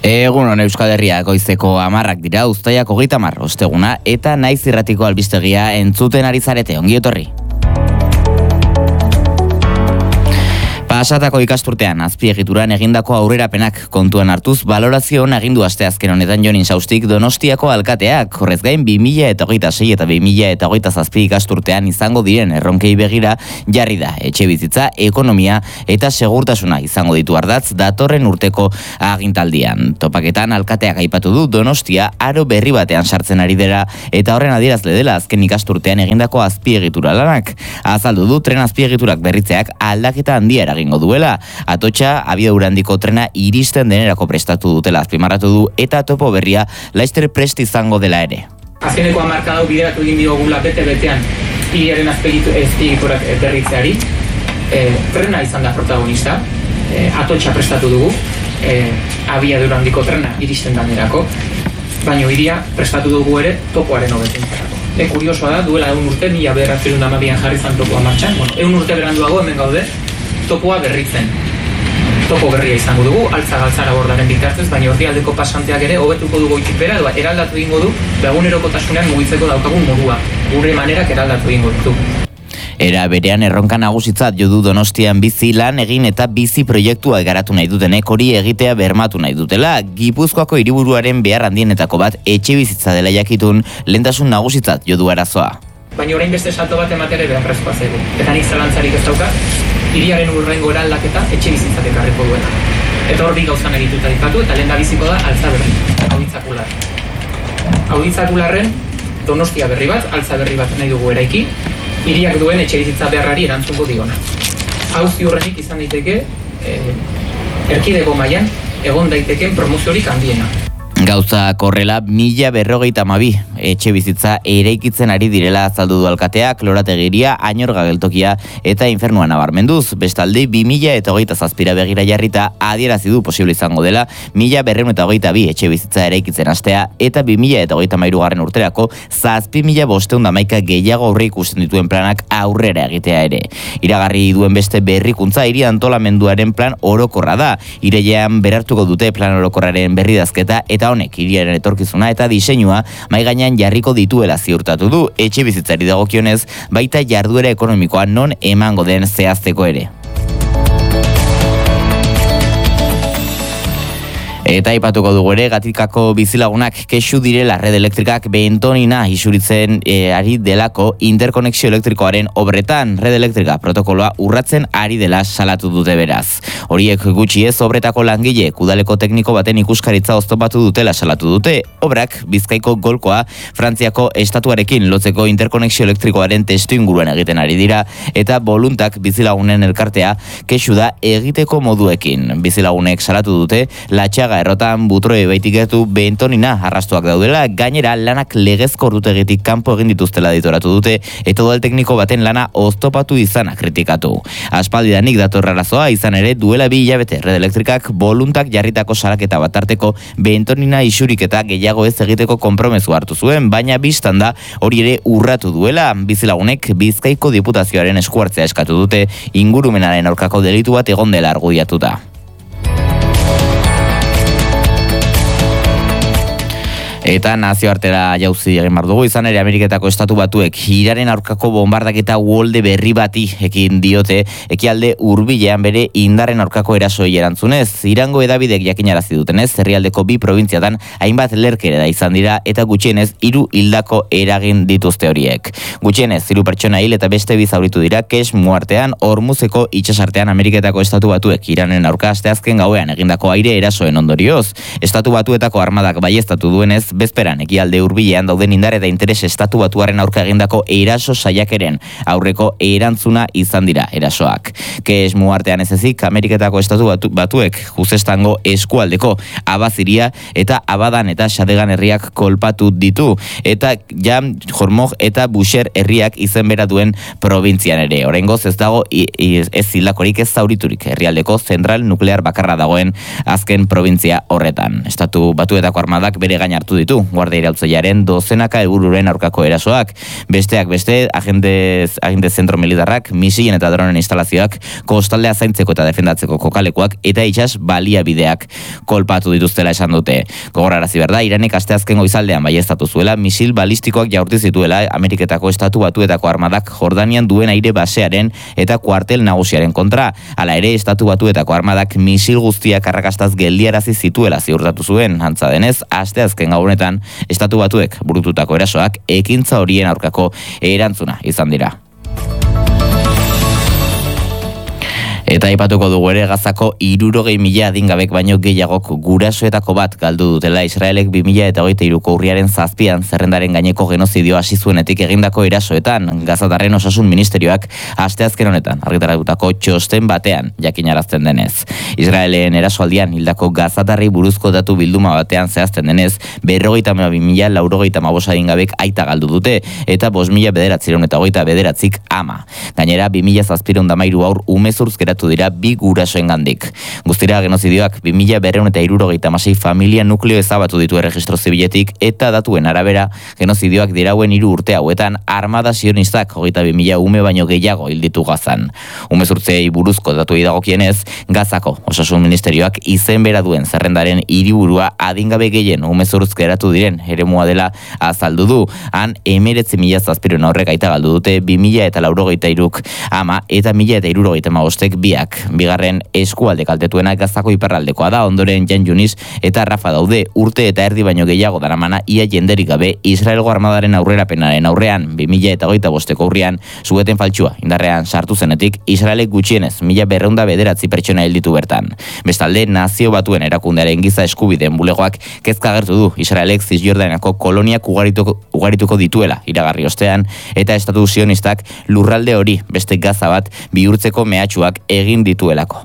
Egunon Euskal Herria goizeko 10 dira, uztaiak 30 osteguna, eta Naiz Irratiko albistegia entzuten ari zarete, ongi etorri. Pasatako ikasturtean, azpiegituran egindako aurrerapenak kontuan hartuz, balorazioan agindu asteazken honetan Jon Insaustik Donostiako alkateak, horrez gain 2026 eta 2027 ikasturtean izango diren erronkei begira jarri da etxebizitza, ekonomia eta segurtasuna izango ditu ardatz datorren urteko agintaldian. Topaketan alkateak aipatu du Donostia aro berri batean sartzen ari dela eta horren adierazle dela azken ikasturtean egindako azpiegitura lanak. Azaldu du tren azpiegiturak berritzeak aldaketa handia eragingo duela. Atotxa, abiadura handiko trena iristen denerako prestatu dutela azpimarratu du eta topo berria laster prest izango dela ere. Azkeneko hamarkada hau bideratu egin diogula bete-betean hiriaren azpiegiturak berritzeari. Trena izan da protagonista, atotxa prestatu dugu, abiadura handiko trena iristen denerako, baina hiria prestatu dugu ere topoaren hobekuntzarako. Kuriosoa da, duela 1 urte, 1912an jarri zan topoa martxan, 1 urte beranduago hemen gaude, topoa berritzen. Topo berria izango dugu, altza-galtzara bordaren bitartez, baina orrialdeko pasanteak ere hobetuko dugu itxipera, eraldatu egingo du, egunerokotasunean mugitzeko daukagun modua. Gure manerak eraldatu egingo ditu. Era berean erronka nagusitzat jo du Donostian bizi lan egin eta bizi proiektua garatu nahi dutenek hori egitea bermatu nahi dutela. Gipuzkoako hiriburuaren behar handienetako bat etxebizitza dela jakitun lehentasun nagusitzat jo du arazoa. Baina orain beste salto bat ematere beharrezkoa zaigu. Eta nik zalantzarik ez daukat, hiriaren urrengo eraldaketa etxebizitzak ekarriko duena. Eta hor bi gauzan egituta dipatu eta lehendabiziko da altza berri, auditzakular. Auditzakularren Donostia berri bat, altza berri bat nahi dugu eraiki, hiriak duen etxebizitza beharrari erantzungo diona. Hau ziurrenik izan daiteke, erkidego mailan egon daiteken promoziorik handiena. Gauza korrela 1052 etxe bizitza eraikitzen ari direla azaldu du alkateak, lorategiria, Añorga geltokia eta infernua nabarmenduz. Bestalde 2027 begira jarrita adierazi du posible izango dela 1222 etxe bizitza eraikitzen hastea eta 2033 urterako 7511 gehiago aurre ikusten dituen planak aurrera egitea ere. Iragarri duen beste berrikuntza hiri antolamenduaren plan orokorra da. Irailean berartuko dute plan orokorraren berridazketa eta honek hiriaren etorkizuna eta diseinua mai gainean jarriko dituela ziurtatu du. Etxebizitzari dagokionez baita jarduera ekonomikoa non emango den zehazteko ere. Eta aipatuko dugu ere, Gatikako bizilagunak kexu direla red elektrikak bentonina isuritzen ari delako interkonexio elektrikoaren obretan. Red elektrika protokoloa urratzen ari dela salatu dute beraz. Horiek gutxi ez obretako langile udaleko tekniko baten ikuskaritza oztopatu dutela salatu dute. Obrak Bizkaiko golkoa Frantziako estatuarekin lotzeko interkonexio elektrikoaren testu inguruan egiten ari dira eta voluntak bizilagunen elkartea kexu da egiteko moduekin. Bizilagunek salatu dute Latxaga errotan butroe baitik gertu bentonina arrastuak daudela, gainera lanak legezko ordutegitik kanpo egin dituztela ditoratu dute eta udal tekniko baten lana oztopatu izana kritikatu. Aspaldidanik dator arazoa izan ere duela 2 hilabete red elektrikak voluntak jarritako salaketa bat arteko bentonina isurik eta gehiago ez egiteko konpromezu hartu zuen, baina bistan da hori ere urratu duela. Bizilagunek Bizkaiko diputazioaren eskuartzea eskatu dute ingurumenaren aurkako delitu bat egon dela argudiatuta. Eta nazioartera jauzi egin behar dugu, izan ere Ameriketako Estatu Batuek hiraren aurkako bombardaketa uholde berri bati ekin diote, ekialde hurbilean bere indarren aurkako erasoi erantzunez. Irango hedabidek jakinarazi dutenez, herrialdeko 2 probintziatan hainbat lerkere da izan dira eta gutxienez 3 hildako eragin dituzte horiek. Gutxienez 3 pertsona hil eta beste 2 zauritu dira Kesh muartean, Hormuzeko itsasartean Ameriketako Estatu Batuek Iranen aurka asteazken gauean egindako aire erasoen ondorioz. Estatu Batuetako armadak baieztatu duenez, bezperan ekialde hurbilean dauden indar eta interes Estatu Batuaren aurka egindako eraso saiakeren aurreko erantzuna izan dira erasoak. Kesh muartean ez ezik, Ameriketako Estatu Batuek Juzestango eskualdeko Abaziria eta Abadan eta Xadegan herriak kolpatu ditu, eta Jam, Hormog eta Busher herriak izen bera duen probintzian ere. Oraingoz ez dago ez hildakorik ez zauriturik herrialdeko zentral nuklear bakarra dagoen azken probintzia horretan. Estatu Batuetako armadak bere gain hartu ditu ditu guardia iraultzailearen dozenaka helbururen aurkako erasoak. Besteak beste, agente zentro militarrak, misilen eta dronen instalazioak, kostaldea zaintzeko eta defendatzeko kokalekuak eta itsas baliabideak kolpatu dituztela esan dute. Gogorarazi berda, Iranek asteazken goizaldean baieztatu zuela misil balistikoak jaurti zituela Ameriketako Estatu Batuetako armadak Jordanian duen aire basearen eta kuartel nagusiaren kontra. Hala ere, Estatu Batuetako armadak misil guztiak arrakastaz geldiarazi zituela ziurtatu zuen. Antza denez, asteazken gaunetan Estatu Batuek burututako erasoak ekintza horien aurkako erantzuna izan dira. Eta aipatuko dugu ere Gazako 60.000 adingabek baino gehiagok gurasoetako bat galdu dutela Israelek 2023ko urriaren 7an zerrendaren gaineko genozidio hasi zuenetik egindako erasoetan. Gazatarren osasun ministerioak asteazken honetan argitaratutako txosten batean jakinarazten denez. Israelen erasoaldian hildako gazatarrei buruzko datu bilduma batean zehazten denez 52.495 adingabek aita galdu dute eta 5.929 ama. Gainera 2.713 haur umezurtz geratu dira bi gurasoengandik. Guztira genozidioak 2.276 familia nukleo ezabatu ditu erregistro zibiletik eta datuen arabera genozidioak dirauen 3 urte hauetan armada sionistak 22.000 ume baino gehiago hilditu Gazan. Umezurtzei buruzko datuei dagokienez, Gazako osasun ministerioak izen bera duen zerrendaren hiriburua adingabe gehien umezurtz geratu diren eremua dela azaldu du. Han 19.000 horrek aita galdu dute 2.093 ama eta 1.075 biak. Bigarren eskualde kaltetuena Gazako iparraldekoa da, ondoren Jan Yunis eta Rafa daude. Urte eta erdi baino gehiago daramana ia jenderik gabe Israelgo armadaren aurrerapenaren aurrean 2025ko urrian sugeten faltsua indarrean sartu zenetik Israelek gutxienez 1.209 pertsona hilditu bertan. Bestalde, Nazio Batuen erakundearen giza eskubideen bulegoak kezka agertu du Israelek Zisjordanako koloniak ugarituko dituela iragarri ostean eta estatu sionistak lurralde hori beste Gaza bat bihurtzeko mehatxuak egin dituelako.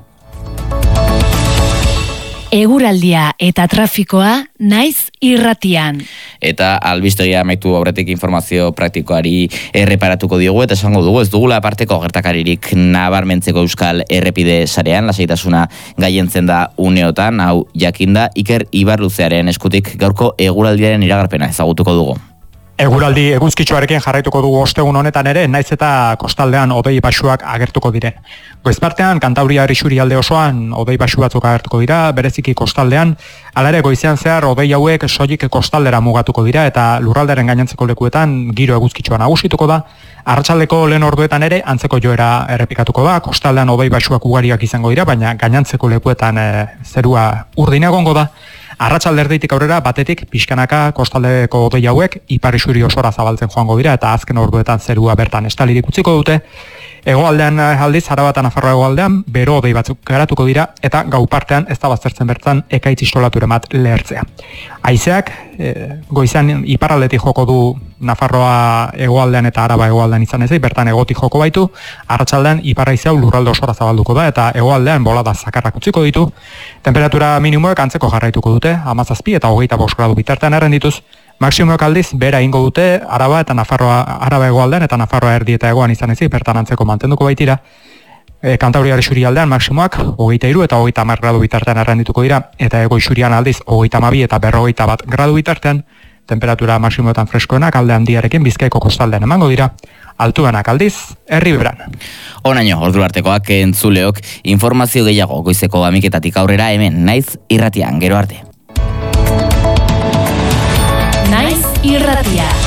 Eguraldia eta trafikoa naiz irratian. Eta albistegia amaitu aurretik informazio praktikoari erreparatuko diogu eta esango dugu ez dugula aparteko gertakaririk nabarmentzeko euskal errepide sarean, lasaitasuna gaientzen da uneotan, hau jakinda Iker Ibarluzearen eskutik gaurko eguraldiaren iragarpena ezagutuko dugu. Eguraldi eguzkitsuarekin jarraituko dugu ostegun honetan ere, naiz eta kostaldean hodei baxuak agertuko diren. Goizpartean, Kantauriar isurialde osoan hodei baxu batzuk agertuko dira, bereziki kostaldean, hala ere goizean zehar hodei hauek soilik kostaldera mugatuko dira eta lurraldearen gainontzeko lekuetan giro eguzkitsua nagusituko da. Arratsaldeko lehen orduetan ere antzeko joera errepikatuko da, kostaldean hodei baxuak ugariak izango dira, baina gainontzeko lekuetan zerua urdin egongo da. Arratsalde erditik aurrera batetik pixkanaka kostaldeko hodei hauek ipar isuri osora zabaltzen joango dira eta azken orduetan zerua bertan estalirik utziko dute. Hegoaldean aldiz, Araba eta Nafarroa hegoaldean bero hodei batzuk garatuko dira eta gau partean ez da baztertzen bertan ekaitz istolature bat lehertzea. Haizeak goizan iparraldetik joko du Nafarroa hegoaldean eta Araba hegoaldean izan ezik, bertan hegotik joko baitu, arratsaldean ipar haizea lurralde osora zabalduko da eta hegoaldean bolada zakarrak utziko ditu. Temperatura minimoek antzeko jarraituko dute, 17 eta 25 gradu bitartean errendituz. Maximoek aldiz, bera ingo dute, Araba eta Nafarroa, Araba hegoaldean eta Nafarroa erdi eta hegoan izan ezik, bertan antzeko mantenduko baitira. Kantauriar isurialdean maximoak 23 eta 30 gradu bitartean errendituko dira, eta hego isurian aldiz 32 eta 41 gradu bitartean, temperatura maximoetan freskoenak alde handiarekin Bizkaiko kostaldean emango dira, altuanak aldiz, Erriberan. Onaino, ordu artekoak entzuleok, informazio gehiago goizeko amiketatik aurrera hemen naiz irratian, gero arte. Naiz irratia.